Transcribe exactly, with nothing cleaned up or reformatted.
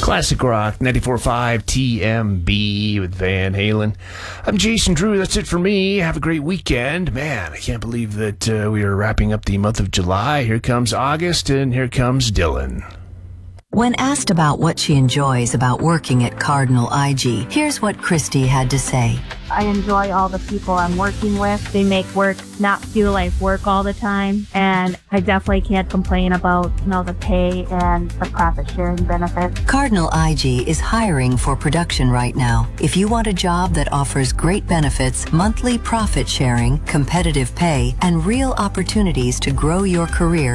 Classic Rock, ninety-four point five T M B with Van Halen. I'm Jason Drew. That's it for me. Have a great weekend. Man, I can't believe that uh, we are wrapping up the month of July. Here comes August, and here comes Dylan. When asked about what she enjoys about working at Cardinal I G, here's what Christy had to say. I enjoy all the people I'm working with. They make work not feel like work all the time. And I definitely can't complain about, you know, the pay and the profit sharing benefits. Cardinal I G is hiring for production right now. If you want a job that offers great benefits, monthly profit sharing, competitive pay, and real opportunities to grow your career,